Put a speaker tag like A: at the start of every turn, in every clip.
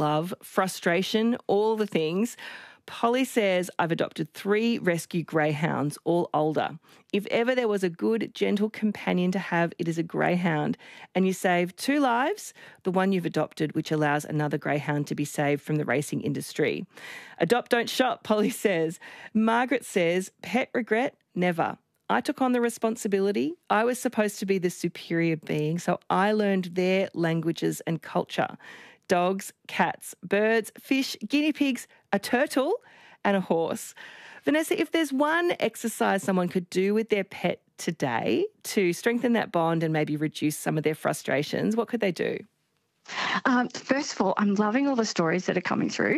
A: love, frustration, all the things. Polly says, I've adopted 3 rescue greyhounds, all older. If ever there was a good, gentle companion to have, it is a greyhound. And you save 2 lives, the one you've adopted, which allows another greyhound to be saved from the racing industry. Adopt, don't shop, Polly says. Margaret says, pet regret, never. I took on the responsibility. I was supposed to be the superior being, so I learned their languages and culture. Dogs, cats, birds, fish, guinea pigs, a turtle and a horse. Vanessa, if there's one exercise someone could do with their pet today to strengthen that bond and maybe reduce some of their frustrations, what could they do?
B: First of all, I'm loving all the stories that are coming through.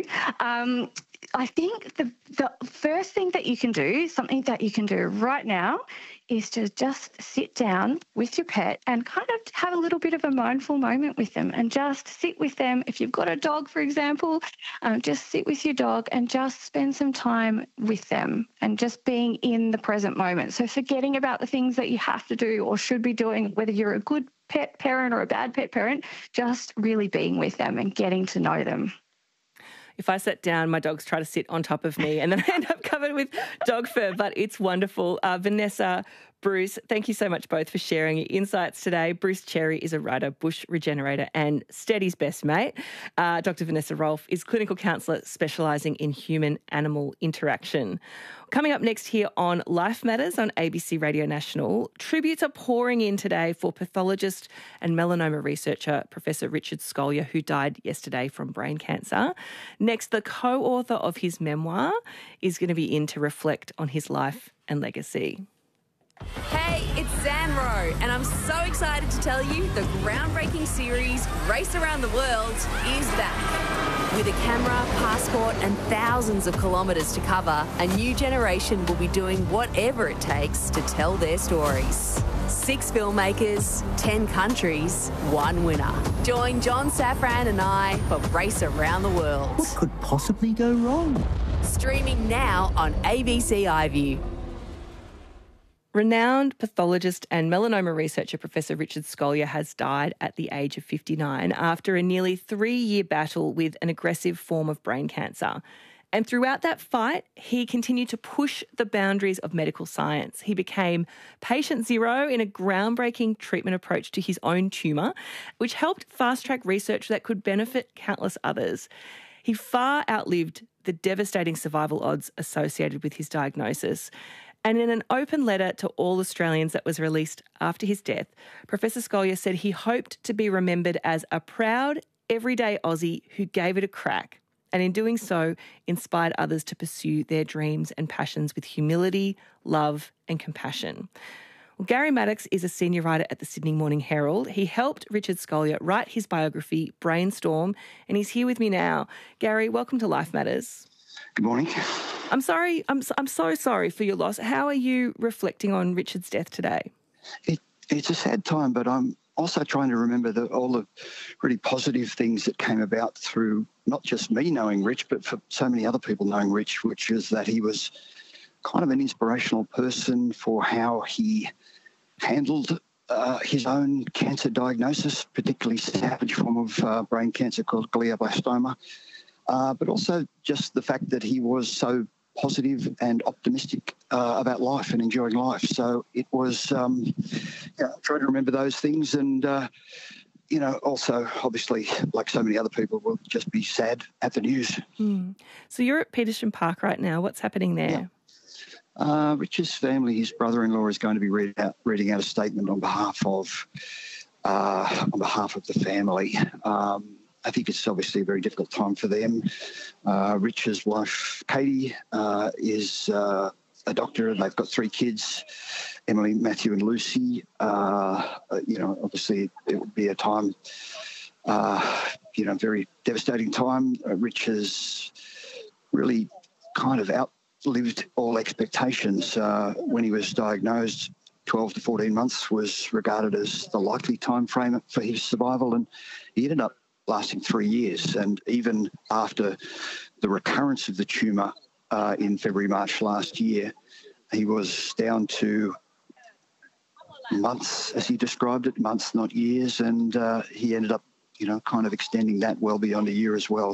B: I think the first thing that you can do, something that you can do right now, is to just sit down with your pet and kind of have a little bit of a mindful moment with them and just sit with them. If you've got a dog, for example, just sit with your dog and just spend some time with them and just being in the present moment. So forgetting about the things that you have to do or should be doing, whether you're a good pet parent or a bad pet parent, just really being with them and getting to know them.
A: If I sat down, my dogs try to sit on top of me and then I end up covered with dog fur, but it's wonderful. Vanessa, Bruce, thank you so much both for sharing your insights today. Bruce Cherry is a writer, bush regenerator and Steady's best mate. Dr. Vanessa Rolfe is clinical counsellor specialising in human-animal interaction. Coming up next here on Life Matters on ABC Radio National, tributes are pouring in today for pathologist and melanoma researcher Professor Richard Scolyer, who died yesterday from brain cancer. Next, the co-author of his memoir is going to be in to reflect on his life and legacy.
C: Hey, it's Zanro, and I'm so excited to tell you the groundbreaking series Race Around the World is back. With a camera, passport and thousands of kilometres to cover, a new generation will be doing whatever it takes to tell their stories. 6 filmmakers, 10 countries, 1 winner. Join John Safran and I for Race Around the World.
D: What could possibly go wrong?
C: Streaming now on ABC iView.
A: Renowned pathologist and melanoma researcher Professor Richard Scolyer has died at the age of 59 after a nearly 3-year battle with an aggressive form of brain cancer. And throughout that fight, he continued to push the boundaries of medical science. He became patient zero in a groundbreaking treatment approach to his own tumour, which helped fast-track research that could benefit countless others. He far outlived the devastating survival odds associated with his diagnosis. And in an open letter to all Australians that was released after his death, Professor Scolyer said he hoped to be remembered as a proud, everyday Aussie who gave it a crack, and in doing so, inspired others to pursue their dreams and passions with humility, love and compassion. Well, Gary Maddox is a senior writer at the Sydney Morning Herald. He helped Richard Scolyer write his biography, Brainstorm, and he's here with me now. Gary, welcome to Life Matters.
E: Good morning.
A: I'm sorry. I'm so sorry for your loss. How are you reflecting on Richard's death today?
E: It's a sad time, but I'm also trying to remember all the really positive things that came about through not just me knowing Rich, but for so many other people knowing Rich, which is that he was kind of an inspirational person for how he handled his own cancer diagnosis, particularly savage form of brain cancer called glioblastoma. But also just the fact that he was so positive and optimistic about life and enjoying life. So it was trying to remember those things and, also obviously like so many other people will just be sad at the news.
A: So you're at Petersham Park right now. What's happening there?
E: Yeah. Richard's family, his brother-in-law is going to be reading out a statement on behalf of the family. I think it's obviously a very difficult time for them. Rich's wife, Katie, is a doctor and they've got 3 kids, Emily, Matthew and Lucy. Obviously it would be a time, very devastating time. Rich has really kind of outlived all expectations. When he was diagnosed, 12 to 14 months was regarded as the likely time frame for his survival, and he ended up lasting 3 years. And even after the recurrence of the tumour in February, March last year, he was down to months, as he described it, months, not years. And he ended up, kind of extending that well beyond a year as well.